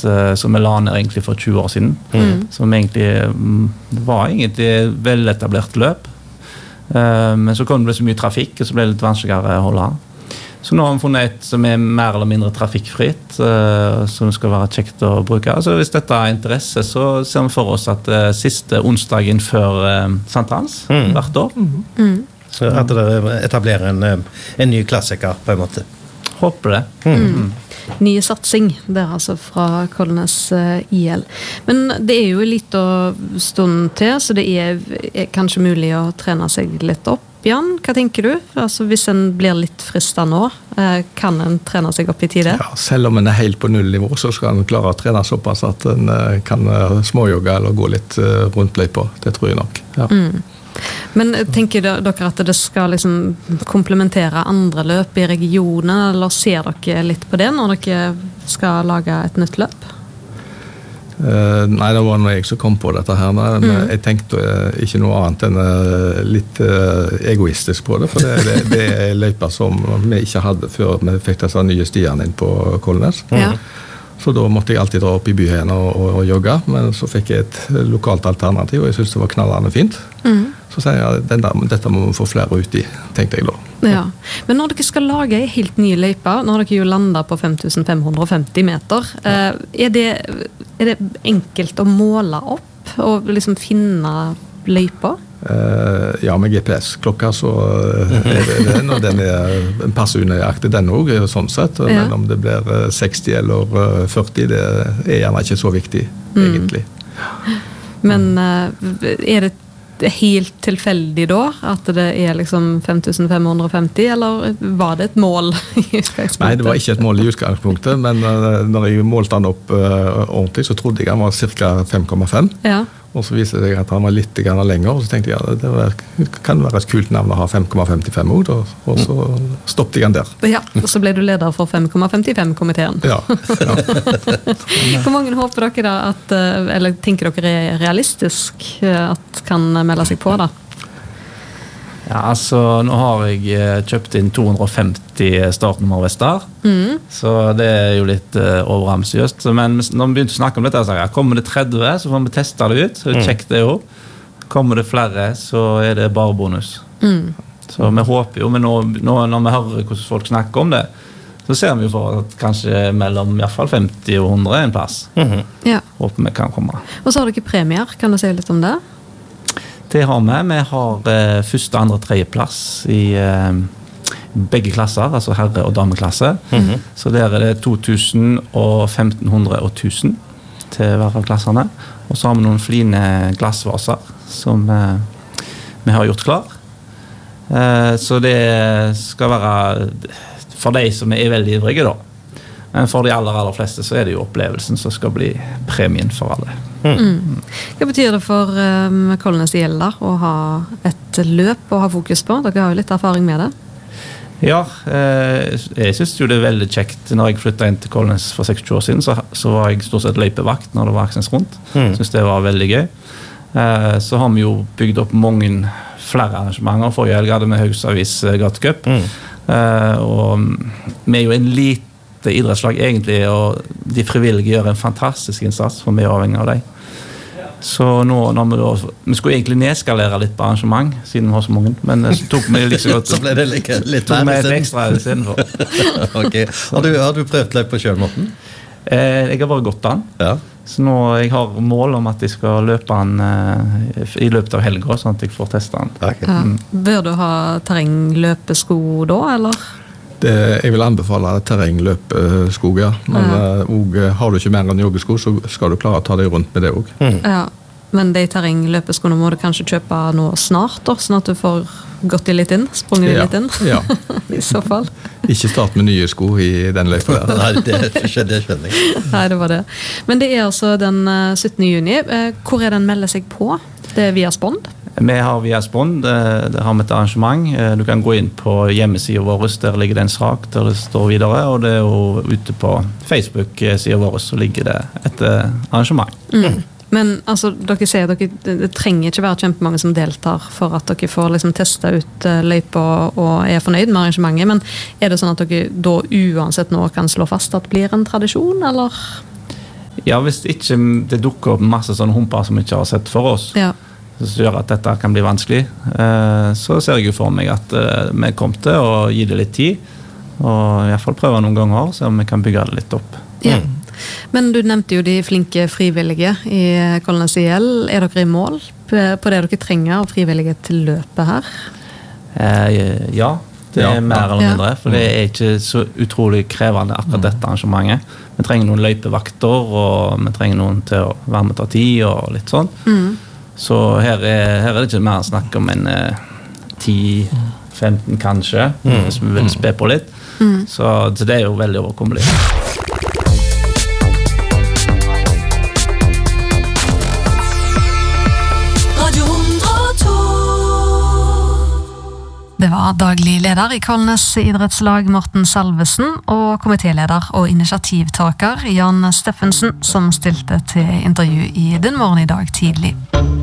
som vi la ned egentlig for 20 år siden, som egentlig var egentlig veletablert løp. Men så kom det så mye trafikk, og så ble det litt vanskeligere å holde. Så nå har vi funnet et som mer eller mindre trafikkfritt, som skal være kjekt å bruke. Så hvis dette er interesse, så ser vi for oss at siste onsdagen før Sankthans, hvert år. Så at dere etablerer en ny klassiker på en måte. Håper det. Nye satsing, det er altså fra Kolnes IL. Men det er jo en liten stund til, så det er kanskje mulig å trene seg litt opp. Jan, hva tenker du? Altså, hvis en blir litt fristet nå, kan en trene seg opp I tide? Ja, selv om en er helt på nullnivå, så skal en klare å trene såpass at en kan småjogge eller gå litt rundt løypa. Det tror jeg nok. Ja. Men tenker dere at det skal liksom komplementere andre løp I regionen, eller ser dere litt på det når dere skal lage et nytt løp? Nei, det var når jeg som kom på dette her, men jeg tenkte ikke noe annet enn litt egoistisk på det, for det løyper som vi ikke hadde før vi fikk disse nye stiene inn på Kolnes. Så da måtte jeg alltid dra opp I byen og jogge, men så fikk jeg et lokalt alternativ, og jeg synes det var knallende fint. Så sier jeg, dette må vi få flere ut I, tenkte jeg da. Ja, men når dere skal lage en helt ny løype, når dere jo lander på 5550 meter, er det enkelt å måle opp og liksom finne løypa? Ja, med GPS-klokka så det når den personøyaktig den også, sånn sett, men om det blir 60 eller 40, det gjerne ikke så viktig, egentlig. Men det helt tilfeldig da, at det liksom 5550, eller var det et mål I utgangspunktet? Nei, det var ikke et mål I utgangspunktet, men når jeg målte den opp ordentlig, så trodde jeg han var cirka 5,5. Ja. Og så viste det seg at han var litt lenger, og så tenkte jeg det kan være et kult navn å ha 5,55 ord, og så stoppet jeg han der. Ja, og så ble du leder for 5,55-komiteen. Ja. Hvor mange håper dere da at, eller tenker dere realistisk at kan melde seg på da? Ja, altså nå har jeg kjøpt inn 250 startnummervester, så det jo litt overambisiøst. Men når vi begynte å snakke om dette, så kommer det 30, så får vi teste det ut, så sjekk det jo. Kommer det flere, så det bare bonus. Så vi håper jo, men nå når vi hører hvordan folk snakker om det, så ser vi jo for at kanskje mellom I hvert fall 50 og 100 en plass. Ja. Håper vi kan komme. Og så har dere premier, kan du si litt om det? Det har vi. Vi har første, andre, tredje plass I begge klasser, altså herre- og dameklasse. Så der det 2000 og 1500 og 1000 til hver av klasserne. Og så har vi noen fline glassvaser som vi har gjort klar. Så det skal være for de som veldig ivrige da. Men for de aller fleste så det jo opplevelsen som skal bli premien for alle. Hva betyr det for Kolnes IL da, å ha et løp å ha fokus på? Dere har jo litt erfaring med det. Ja, jeg synes jo det veldig kjekt. Når jeg flyttet inn til Kolnes for 26 år siden, så var jeg stort sett løypevakt når det var aksens rundt. Synes det var veldig gøy. Så har vi jo bygd opp mange flere arrangementer. Forrige helg hadde vi Haugesavis Gatecup. Og vi jo en liten idrettslag egentlig, og de frivillige gjør en fantastisk innsats for vi avhengig av dem. Så nå, når vi skulle egentlig nedskalere litt på arrangement, siden vi har så mange, men så tok vi liksom godt, så ble det litt tok vi et ekstra I stedet for. Okay. Har du prøvd løp på selv, Morten? Jeg har bare gått den. Ja. Så nå jeg har mål om at jeg skal løpe den I løpet av helga, sånn at jeg får teste den. Okay. Ja. Bør du ha terrengløpesko da, eller? Jeg vil anbefale terrengløpesko, ja. Men har du ikke mer enn joggesko, så skal du klare å ta deg rundt med det også. Ja, men de terrengløpeskoene må du kanskje kjøpe nå snart, da, sånn at du får gått I litt inn, sprunget litt inn. Ja. I så fall. Ikke start med nye sko I den løypa der. Nei, det skjønner jeg. Nei, det var det. Men det altså den 17. juni. Hvor den melder seg på? Det via Spond? Vi har via Spond, der har vi et arrangement. Du kan gå inn på hjemmesiden vår, der ligger det en sak der det står videre, og det jo ute på Facebook-siden vår, så ligger det et arrangement. Men altså, dere sier at det trenger ikke være kjempemange som deltar for at dere får liksom testa ut løypa og fornøyd med arrangementet, men det sånn at dere da uansett nå kan slå fast at det blir en tradisjon, eller? Ja, hvis ikke det dukker opp masse sånne humper som vi ikke har sett for oss, som gjør at dette kan bli vanskelig, så ser jeg jo for meg at vi kom til å gi det litt tid, og i hvert fall prøve noen ganger, så vi kan bygge det litt opp. Ja. Men du nevnte jo de flinke frivillige i Kolnes IL. Er dere i mål på det dere trenger av frivillige til løpet her? Ja, det er mer eller mindre, for det er ikke så utrolig krevende akkurat dette arrangementet. Vi trenger noen løypevakter, og vi trenger noen til å være med ta tid og litt sånn. Så her er det ikke mer snakk om en 10-15 kanskje, hvis vi vil spe på litt. Så det er jo veldig overkommelig. Det var daglig leder i Kolnes idrettslag Morten Salvesen og komitéleder og initiativtaker Jan Steffensen som stilte til intervju i Den Morgen i dag tidlig.